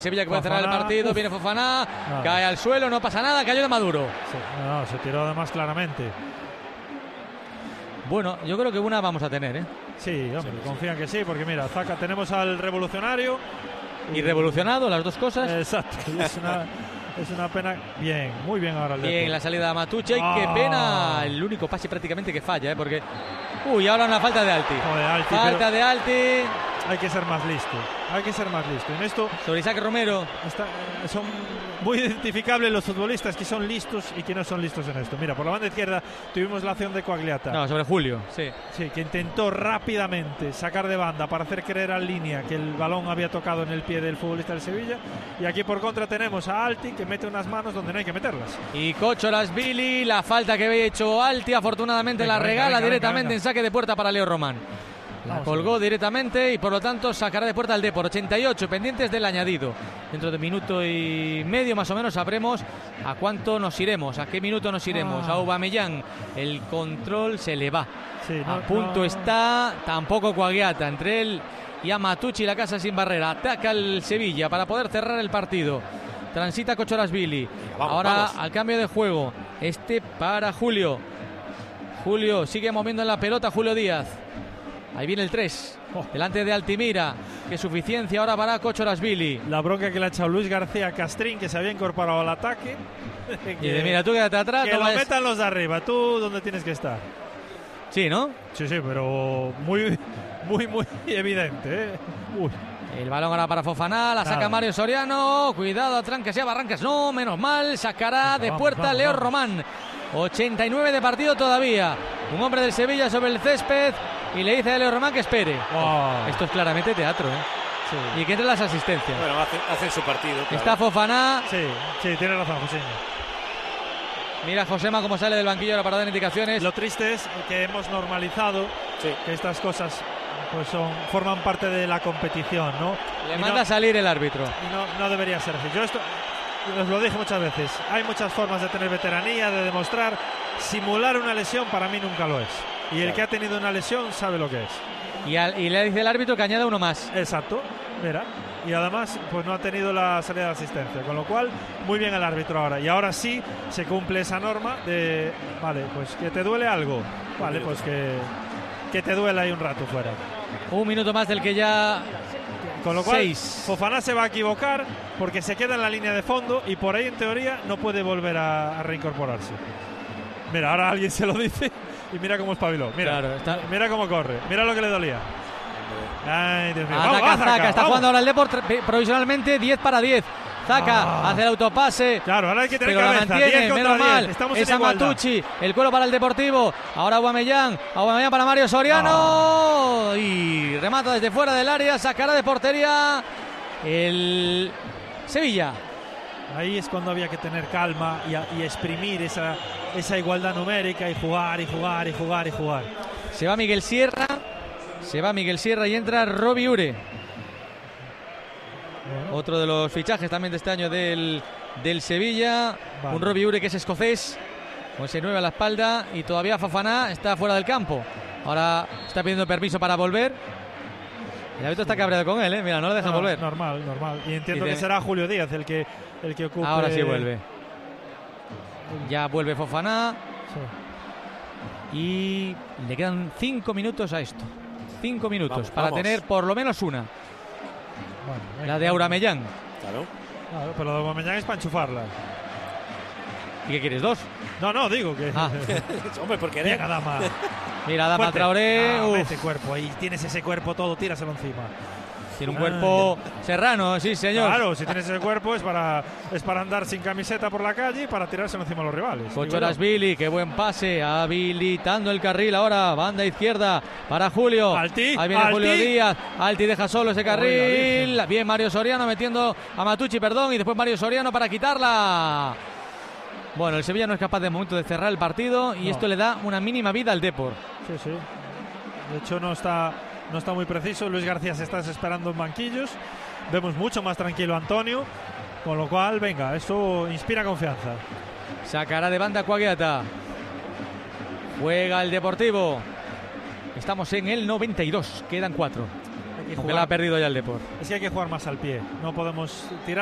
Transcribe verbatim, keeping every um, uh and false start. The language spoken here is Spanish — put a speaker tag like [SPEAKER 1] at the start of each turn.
[SPEAKER 1] Sevilla que puede cerrar el partido, uf. Viene Fofana, no. Cae al suelo, no pasa nada, cayó de Maduro.
[SPEAKER 2] Sí, no, se tiró además claramente.
[SPEAKER 1] Bueno, yo creo que una vamos a tener, ¿eh?
[SPEAKER 2] Sí, hombre, sí, confían sí. que sí, porque mira, Zaka, tenemos al revolucionario.
[SPEAKER 1] Y, y revolucionado, las dos cosas.
[SPEAKER 2] Exacto, es una, es una pena. Bien, muy bien ahora el
[SPEAKER 1] Bien,
[SPEAKER 2] Depor.
[SPEAKER 1] la salida de Matucci,
[SPEAKER 2] oh.
[SPEAKER 1] Qué pena, el único pase prácticamente que falla, ¿eh? Porque... Uy, ahora una falta de Alti.
[SPEAKER 2] Joder, Alti
[SPEAKER 1] falta de Alti.
[SPEAKER 2] Hay que ser más listo, hay que ser más listo. En esto
[SPEAKER 1] sobre Isaac Romero
[SPEAKER 2] está, son muy identificables los futbolistas que son listos y que no son listos en esto. Mira, por la banda izquierda tuvimos la acción de Quagliata.
[SPEAKER 1] No, sobre Julio, sí.
[SPEAKER 2] Sí, que intentó rápidamente sacar de banda para hacer creer al línea que el balón había tocado en el pie del futbolista del Sevilla. Y aquí por contra tenemos a Alti que mete unas manos donde no hay que meterlas.
[SPEAKER 1] Y Kochorazvili, la falta que había hecho Alti, afortunadamente venga, la regala venga, venga, directamente venga, venga. En saque de puerta para Leo Román. La Vamos colgó directamente y por lo tanto sacará de puerta al Depor. ochenta y ocho pendientes del añadido. Dentro de minuto y medio más o menos sabremos a cuánto nos iremos, a qué minuto nos iremos. Ah. A Aubameyang el control se le va. Sí, no, a punto no. está tampoco Quagliata. Entre él y a Matucci la casa sin barrera. Ataca el Sevilla para poder cerrar el partido. Transita Kochorazvili. Ahora vamos. Al cambio de juego. Este para Julio. Julio sigue moviendo en la pelota. Julio Díaz. Ahí viene el tres, oh. delante de Altimira. Qué suficiencia ahora para Kochorazvili.
[SPEAKER 2] La bronca que le ha echado Luis García Castrín, que se había incorporado al ataque.
[SPEAKER 1] que, y de mira, tú quédate atrás.
[SPEAKER 2] Que
[SPEAKER 1] no
[SPEAKER 2] lo
[SPEAKER 1] vayas...
[SPEAKER 2] metan los de arriba, tú donde tienes que estar.
[SPEAKER 1] Sí, ¿no?
[SPEAKER 2] Sí, sí, pero muy, muy, muy evidente, ¿eh? Uy.
[SPEAKER 1] El balón ahora para Fofana, la saca Nada. Mario Soriano. Cuidado, atrancas y barrancas. No, menos mal, sacará de
[SPEAKER 2] vamos,
[SPEAKER 1] puerta
[SPEAKER 2] vamos,
[SPEAKER 1] Leo
[SPEAKER 2] vamos.
[SPEAKER 1] Román. ochenta y nueve de partido todavía. Un hombre del Sevilla sobre el césped. Y le dice a Leo Román que espere.
[SPEAKER 2] Oh.
[SPEAKER 1] Esto es claramente teatro, ¿eh? Sí. Y que entre las asistencias.
[SPEAKER 3] Bueno, hacen, hacen su partido. Claro.
[SPEAKER 1] Está Fofana.
[SPEAKER 2] Sí, sí, tiene razón, José.
[SPEAKER 1] Mira Josema cómo sale del banquillo ahora para dar indicaciones.
[SPEAKER 2] Lo triste es que hemos normalizado sí. que estas cosas pues son forman parte de la competición, ¿no?
[SPEAKER 1] Le
[SPEAKER 2] y
[SPEAKER 1] manda
[SPEAKER 2] no,
[SPEAKER 1] a salir el árbitro.
[SPEAKER 2] Y no, no debería ser así. Yo esto os lo dije muchas veces. Hay muchas formas de tener veteranía, de demostrar. Simular una lesión para mí nunca lo es. Y el claro. que ha tenido una lesión sabe lo que es.
[SPEAKER 1] Y, al, y le dice el árbitro que añada uno más.
[SPEAKER 2] Exacto, mira. Y además pues no ha tenido la salida de asistencia. Con lo cual, muy bien el árbitro ahora. Y ahora sí se cumple esa norma de, vale, pues que te duele algo. Vale, pues que, que te duele ahí un rato fuera.
[SPEAKER 1] Un minuto más del que ya...
[SPEAKER 2] Con lo cual,
[SPEAKER 1] Seis.
[SPEAKER 2] Fofana se va a equivocar porque se queda en la línea de fondo y por ahí, en teoría, no puede volver a, a reincorporarse. Mira, ahora alguien se lo dice y mira cómo espabiló. Mira,
[SPEAKER 1] claro, está...
[SPEAKER 2] mira cómo corre. Mira lo que le dolía. Ay, Dios mío.
[SPEAKER 1] Ataca
[SPEAKER 2] vamos,
[SPEAKER 1] Zaka,
[SPEAKER 2] Zaka,
[SPEAKER 1] está
[SPEAKER 2] vamos.
[SPEAKER 1] jugando ahora el Depor provisionalmente diez para diez. Zaka ah. hace el autopase.
[SPEAKER 2] Claro, ahora hay que tener
[SPEAKER 1] pero
[SPEAKER 2] cabeza.
[SPEAKER 1] la mantiene, menos mal.
[SPEAKER 2] Estamos
[SPEAKER 1] es a Matucci, el cuero para el Deportivo. Ahora Aubameyang, Aubameyang para Mario Soriano. Ah. Y remata desde fuera del área, sacará de portería el Sevilla.
[SPEAKER 2] Ahí es cuando había que tener calma y, a, y exprimir esa, esa igualdad numérica y jugar y jugar y jugar y jugar.
[SPEAKER 1] Se va Miguel Sierra, se va Miguel Sierra y entra Robbie Ure. Bueno. Otro de los fichajes también de este año del, del Sevilla. Vale. Un Robbie Ure que es escocés, con ese nueve a la espalda y todavía Fofana está fuera del campo. Ahora está pidiendo permiso para volver. El árbitro está cabreado con él, ¿eh? Mira, no le deja no, volver.
[SPEAKER 2] Normal, normal. Y entiendo
[SPEAKER 1] y de...
[SPEAKER 2] que será Julio Díaz el que, el que ocupe...
[SPEAKER 1] Ahora sí vuelve. Ya vuelve Fofana. Sí. Y le quedan cinco minutos a esto. Cinco minutos vamos, para vamos. tener por lo menos una. Bueno, venga, la de Aubameyang.
[SPEAKER 3] Claro.
[SPEAKER 2] Claro, pero la de Aubameyang es para enchufarla.
[SPEAKER 1] ¿Y qué quieres? ¿Dos?
[SPEAKER 2] No, no, digo que...
[SPEAKER 1] Ah.
[SPEAKER 3] Hombre, porque
[SPEAKER 2] Venga, Dama.
[SPEAKER 1] Mira, Dama Traoré.
[SPEAKER 2] Ah, mete cuerpo ahí. Tienes ese cuerpo todo, tíraselo encima.
[SPEAKER 1] Tiene un cuerpo ah, serrano, sí, señor.
[SPEAKER 2] Claro, si tienes ese cuerpo es para, es para andar sin camiseta por la calle y para tirárselo encima a los rivales.
[SPEAKER 1] Kochorazvili, qué buen pase, habilitando el carril ahora, banda izquierda para Julio.
[SPEAKER 2] Alti,
[SPEAKER 1] Ahí viene
[SPEAKER 2] Alti.
[SPEAKER 1] Julio Díaz, Alti deja solo ese carril. Oiga, bien Mario Soriano metiendo a Matucci, perdón, y después Mario Soriano para quitarla. Bueno, el Sevilla no es capaz de momento de cerrar el partido y no. esto le da una mínima vida al Depor.
[SPEAKER 2] Sí, sí. De hecho no está... No está muy preciso. Luis García se está desesperando en banquillos. Vemos mucho más tranquilo a Antonio. Con lo cual, venga, eso inspira confianza.
[SPEAKER 1] Sacará de banda Quagliata. Juega el Deportivo. Estamos en el noventa y dos. Quedan cuatro. Porque
[SPEAKER 2] jugar,
[SPEAKER 1] la ha perdido ya el Depor.
[SPEAKER 2] es que hay que jugar más al pie. No podemos tirar